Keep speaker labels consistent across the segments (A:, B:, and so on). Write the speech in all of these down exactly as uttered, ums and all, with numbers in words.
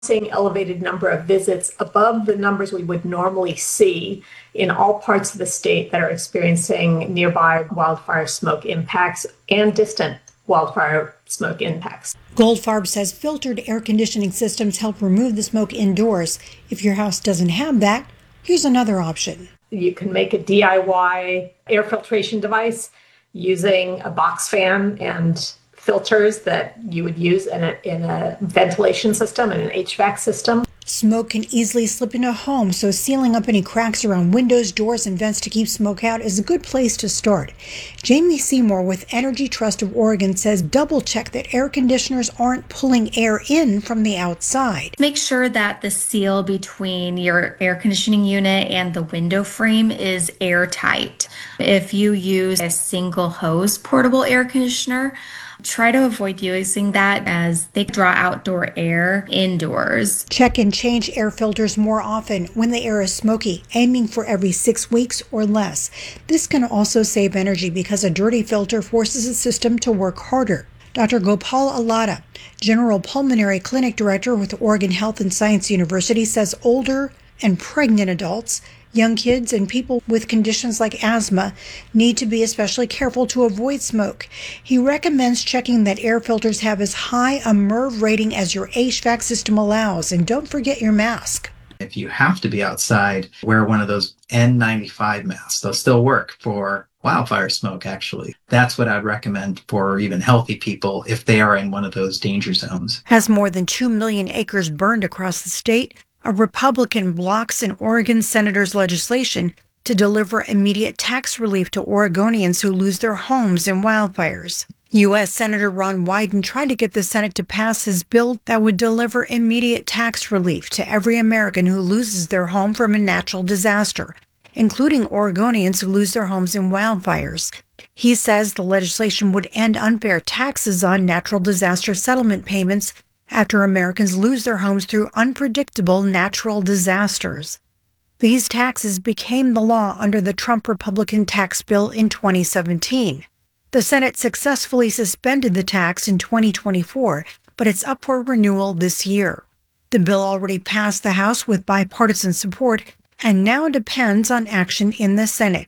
A: seeing elevated number of visits above the numbers we would normally see in all parts of the state that are experiencing nearby wildfire smoke impacts and distant wildfire smoke impacts.
B: Goldfarb says filtered air conditioning systems help remove the smoke indoors. If your house doesn't have that, here's another option.
A: You can make a D I Y air filtration device using a box fan and filters that you would use in a, in a ventilation system and an H V A C system.
B: Smoke can easily slip into a home, so sealing up any cracks around windows, doors, and vents to keep smoke out is a good place to start. Jamie Seymour with Energy Trust of Oregon says double check that air conditioners aren't pulling air in from the outside.
C: Make sure that the seal between your air conditioning unit and the window frame is airtight. If you use a single hose portable air conditioner, try to avoid using that as they draw outdoor air indoors.
B: Check and change air filters more often when the air is smoky, aiming for every six weeks or less. This can also save energy because a dirty filter forces the system to work harder. Doctor Gopal Alada, General Pulmonary Clinic Director with Oregon Health and Science University, says older and pregnant adults, young kids, and people with conditions like asthma need to be especially careful to avoid smoke. He recommends checking that air filters have as high a MERV rating as your H V A C system allows, and don't forget your mask.
D: If you have to be outside, wear one of those N ninety-five masks. They'll still work for wildfire smoke, actually. That's what I'd recommend for even healthy people if they are in one of those danger zones.
B: Has more than two million acres burned across the state, a Republican blocks an Oregon senator's legislation to deliver immediate tax relief to Oregonians who lose their homes in wildfires. U S Senator Ron Wyden tried to get the Senate to pass his bill that would deliver immediate tax relief to every American who loses their home from a natural disaster, including Oregonians who lose their homes in wildfires. He says the legislation would end unfair taxes on natural disaster settlement payments after Americans lose their homes through unpredictable natural disasters. These taxes became the law under the Trump Republican tax bill in twenty seventeen. The Senate successfully suspended the tax in twenty twenty-four, but it's up for renewal this year. The bill already passed the House with bipartisan support and now depends on action in the Senate.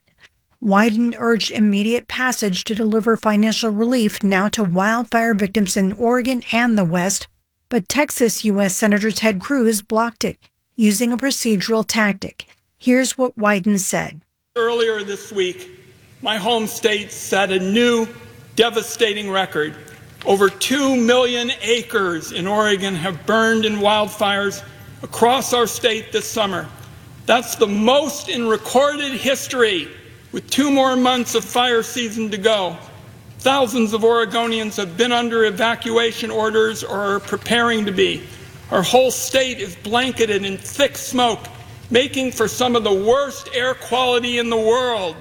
B: Wyden urged immediate passage to deliver financial relief now to wildfire victims in Oregon and the West, but Texas U S Senator Ted Cruz blocked it, using a procedural tactic. Here's what Wyden said.
E: Earlier this week, my home state set a new devastating record. Over two million acres in Oregon have burned in wildfires across our state this summer. That's the most in recorded history, with two more months of fire season to go. Thousands of Oregonians have been under evacuation orders or are preparing to be. Our whole state is blanketed in thick smoke, making for some of the worst air quality in the world.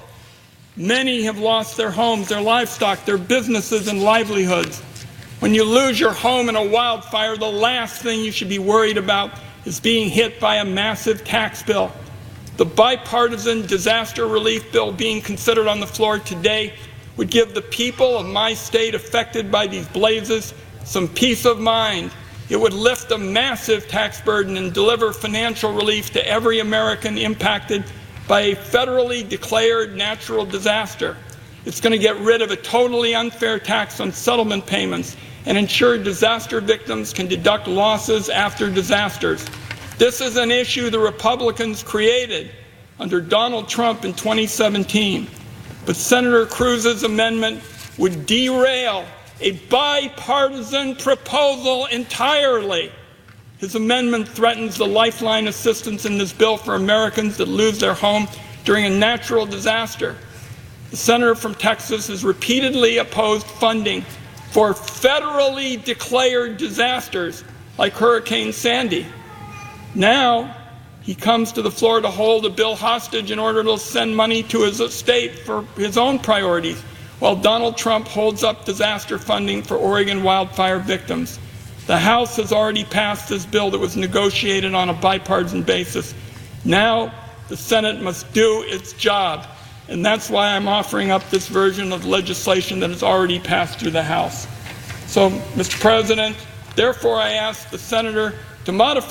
E: Many have lost their homes, their livestock, their businesses, and livelihoods. When you lose your home in a wildfire, the last thing you should be worried about is being hit by a massive tax bill. The bipartisan disaster relief bill being considered on the floor today would give the people of my state affected by these blazes some peace of mind. It would lift a massive tax burden and deliver financial relief to every American impacted by a federally declared natural disaster. It's going to get rid of a totally unfair tax on settlement payments and ensure disaster victims can deduct losses after disasters. This is an issue the Republicans created under Donald Trump in twenty seventeen. But Senator Cruz's amendment would derail a bipartisan proposal entirely. His amendment threatens the lifeline assistance in this bill for Americans that lose their home during a natural disaster. The senator from Texas has repeatedly opposed funding for federally declared disasters like Hurricane Sandy. Now, he comes to the floor to hold a bill hostage in order to send money to his state for his own priorities, while Donald Trump holds up disaster funding for Oregon wildfire victims. The House has already passed this bill that was negotiated on a bipartisan basis. Now, the Senate must do its job, and that's why I'm offering up this version of legislation that has already passed through the House. So, Mister President, therefore I ask the senator to modify